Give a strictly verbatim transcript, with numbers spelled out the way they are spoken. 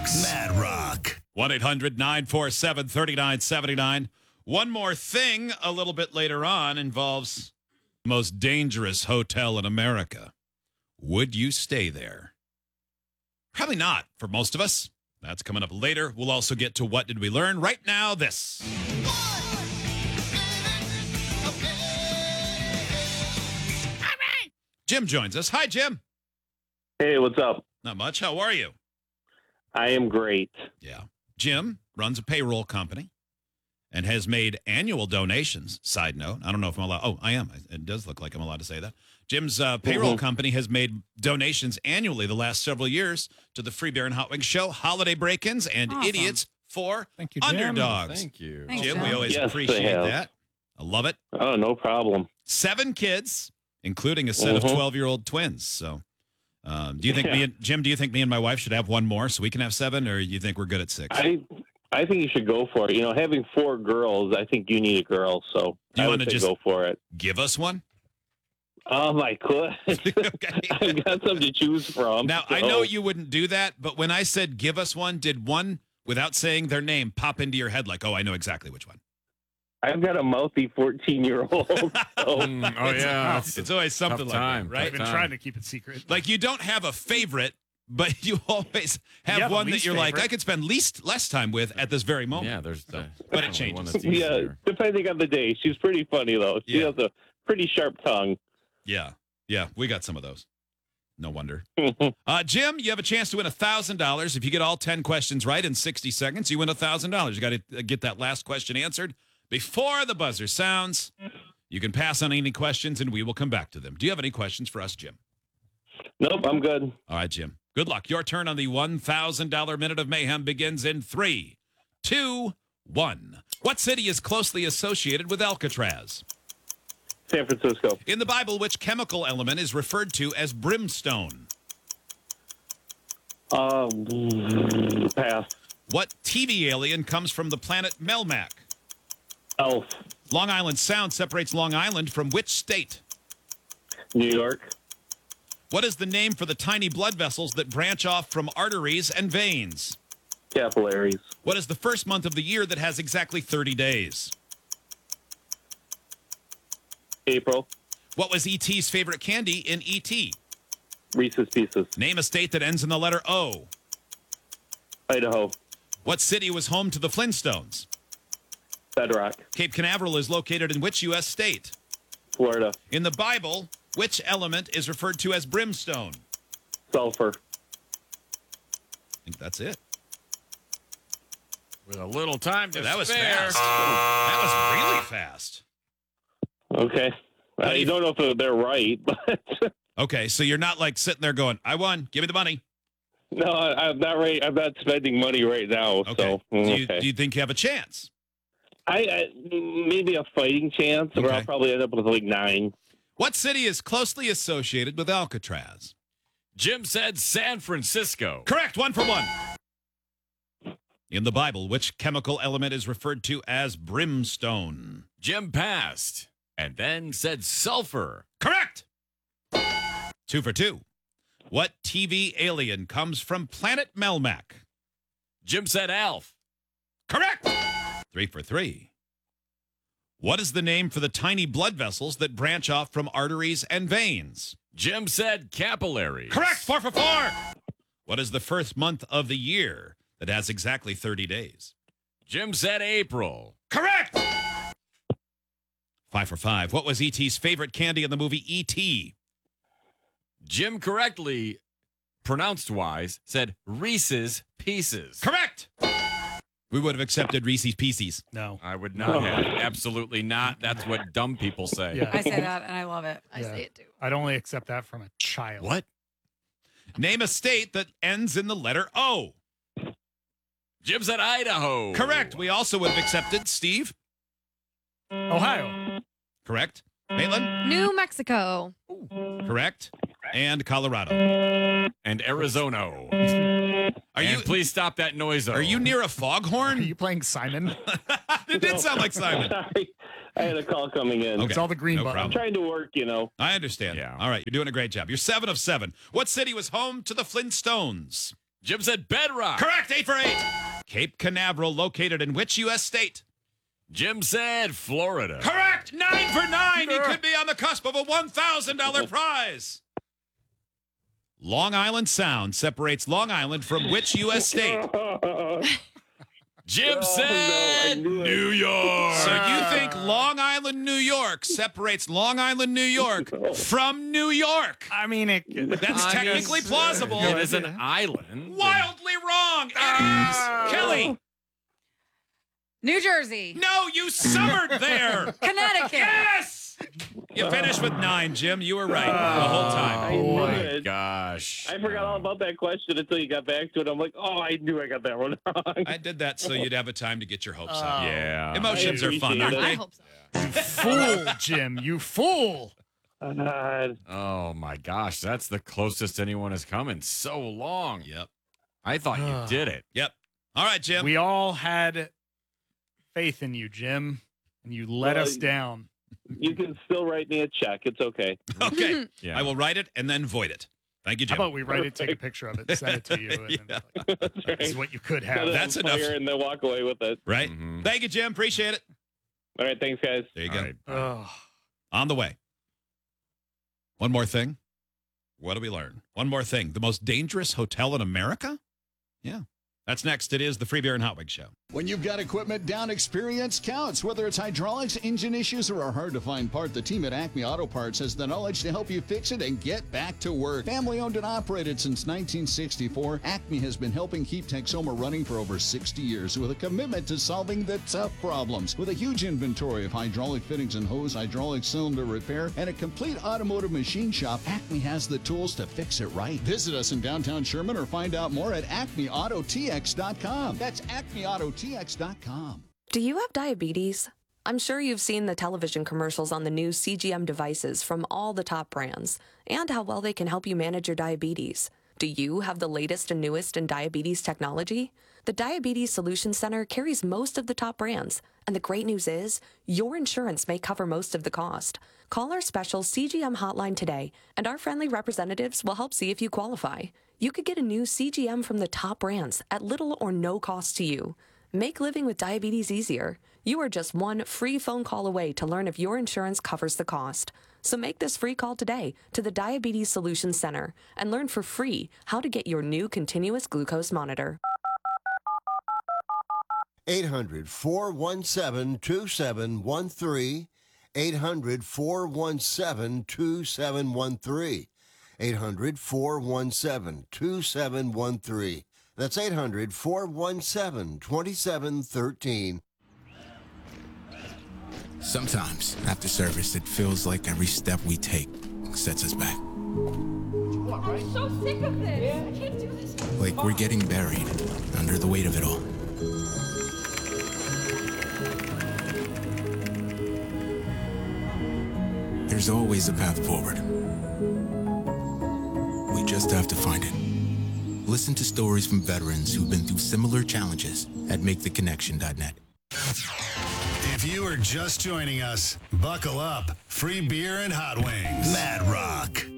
Rocks. Mad Rock. one eight hundred nine four seven three nine seven nine. One more thing a little bit later on involves the most dangerous hotel in America. Would you stay there? Probably not for most of us. That's coming up later. We'll also get to what did we learn. Right now, this. Jim joins us. Hi, Jim. Hey, what's up? Not much. How are you? I am great. Yeah. Jim runs a payroll company and has made annual donations. Side note, I don't know if I'm allowed. Oh, I am. It does look like I'm allowed to say that. Jim's uh, payroll Mm-hmm. company has made donations annually the last several years to the Free Beer and Hot Wings Show, Holiday Break-ins, and Awesome. Idiots for Thank you, Jim. Underdogs. Thank you. Thanks, Jim, Jim. we always Yes, they appreciate have. that. I love it. Oh, no problem. Seven kids, including a set of Mhm. twelve-year-old twins. So, um, do you think me and Jim? Do you think me and my wife should have one more so we can have seven, or you think we're good at six? I I think you should go for it. You know, having four girls, I think you need a girl, so Do you I wanna would say just- go for it. Give us one. Um, I could. Okay. I've got some to choose from. Now, I so- know you wouldn't do that, but when I said give us one, did one, without saying their name, pop into your head like, oh, I know exactly which one? I've got a mouthy fourteen-year-old. So Mm, oh, yeah. It's, it's always something tough like time, that, right? I've been Time. trying to keep it secret. Like you don't have a favorite, but you always have, You have a one that least you're like, favorite. I could spend least less time with at this very moment. Yeah, there's uh, But it definitely one changes. that's yeah, easier. depending on the day. She's pretty funny, though. She Yeah. has a pretty sharp tongue. Yeah. Yeah. We got some of those. No wonder. Uh, Jim, you have a chance to win one thousand dollars. If you get all ten questions right in sixty seconds, you win one thousand dollars. You got to get that last question answered before the buzzer sounds. You can pass on any questions, and we will come back to them. Do you have any questions for us, Jim? Nope, I'm good. All right, Jim. Good luck. Your turn on the one thousand dollars Minute of Mayhem begins in three, two, one. What city is closely associated with Alcatraz? San Francisco. In the Bible, which chemical element is referred to as brimstone? Um, pass. What T V alien comes from the planet Melmac? Elf. Long Island Sound separates Long Island from which state? New York. What is the name for the tiny blood vessels that branch off from arteries and veins? Capillaries. What is the first month of the year that has exactly thirty days? April. What was E T's favorite candy in E T? Reese's Pieces. Name a state that ends in the letter O. Idaho. What city was home to the Flintstones? Bedrock. Cape Canaveral is located in which U S state? Florida. In the Bible, which element is referred to as brimstone? Sulfur. I think that's it. With a little time to That was spare. fast. That was really fast. Okay. How do I you- don't know if they're right, but Okay, so you're not like sitting there going, I won, give me the money. no, I, I'm not right. I'm not spending money right now. Okay. So do, you, okay. do you think you have a chance? I, I maybe a fighting chance, or Okay. I'll probably end up with like nine. What city is closely associated with Alcatraz? Jim said San Francisco. Correct, one for one. In the Bible, which chemical element is referred to as brimstone? Jim passed and then said sulfur. Correct. Two for two. What T V alien comes from planet Melmac? Jim said Alf. Correct. Three for three. What is the name for the tiny blood vessels that branch off from arteries and veins? Jim said capillary. Correct. Four for four. What is the first month of the year that has exactly thirty days? Jim said April. Correct. Five for five. What was E T's favorite candy in the movie E T? Jim correctly pronounced wise said Reese's Pieces. Correct. We would have accepted Reese's Pieces. No. I would not have. Absolutely not. That's what dumb people say. Yeah. I say that and I love it. I Yeah. say it too. I'd only accept that from a child. What? Name a state that ends in the letter O. Jim said Idaho. Correct. We also would have accepted Steve. Ohio. Correct. Maitland. New Mexico. Correct. And Colorado. And Arizona. Are and you please stop that noise. Are you near a Are foghorn? you playing Simon? It did sound like Simon. Sorry. I had a call coming in. Okay. It's all the green No button. I'm problem. trying to work, you know. I understand. Yeah. All right. You're doing a great job. You're seven of seven. What city was home to the Flintstones? Jim said Bedrock. Correct. Eight for eight. Cape Canaveral, located in which U S state? Jim said Florida. Correct. Nine for nine. He could be on the cusp of a one thousand dollars prize. Long Island Sound separates Long Island from which U S state? Jim Oh, said no, I knew it. New York. So you think Long Island, New York separates Long Island, New York from New York? I mean, it. That's I technically guess, plausible. It is an island. Wildly wrong. It Oh. is. Kelly. New Jersey. No, you summered there. Connecticut. Yes. You finished with nine, Jim. You were right the whole time. I Oh knew my it. gosh. I forgot all about that question until you got back to it. I'm like, oh, I knew I got that one wrong. I did that so you'd have a time to get your hopes up. Oh. Yeah. Emotions I are fun, appreciate aren't it. they? I hope so. You fool, Jim. You fool. God. Oh my gosh, that's the closest anyone has come in so long. Yep. I thought you did it. Yep. All right, Jim. We all had faith in you, Jim, and you let Well, us down. You can still write me a check. It's okay. Okay. Yeah. I will write it and then void it. Thank you, How Jim. about we write it, take a picture of it, send it to you, and then Yeah. like, That's this right. is what you could Set have. it That's on enough. fire and then walk away with it. Right? Mhm. Thank you, Jim. Appreciate it. All right. Thanks, guys. There you All go. right. Ugh. On the way. One more thing. What do we learn? One more thing. The most dangerous hotel in America? Yeah. That's next. It is the Free Beer and Hot Wings Show. When you've got equipment down, experience counts. Whether it's hydraulics, engine issues, or a hard-to-find part, the team at Acme Auto Parts has the knowledge to help you fix it and get back to work. Family-owned and operated since nineteen sixty-four, Acme has been helping keep Texoma running for over sixty years with a commitment to solving the tough problems. With a huge inventory of hydraulic fittings and hose, hydraulic cylinder repair, and a complete automotive machine shop, Acme has the tools to fix it right. Visit us in downtown Sherman or find out more at acme auto t x dot com. That's acme auto t x dot com. Do you have diabetes? I'm sure you've seen the television commercials on the new C G M devices from all the top brands and how well they can help you manage your diabetes. Do you have the latest and newest in diabetes technology? The Diabetes Solutions Center carries most of the top brands, and the great news is your insurance may cover most of the cost. Call our special C G M hotline today, and our friendly representatives will help see if you qualify. You could get a new C G M from the top brands at little or no cost to you. Make living with diabetes easier. You are just one free phone call away to learn if your insurance covers the cost. So make this free call today to the Diabetes Solutions Center and learn for free how to get your new continuous glucose monitor. eight hundred, four one seven, two seven one three. eight hundred, four one seven, two seven one three. eight hundred, four one seven, two seven one three. That's eight hundred, four one seven, two seven one three. Sometimes, after service, it feels like every step we take sets us back. I'm so sick of this. I can't do this. Like we're getting buried under the weight of it all. There's always a path forward. We just have to find it. Listen to stories from veterans who've been through similar challenges at make the connection dot net. If you are just joining us, buckle up. Free beer and hot wings. Mad Rock.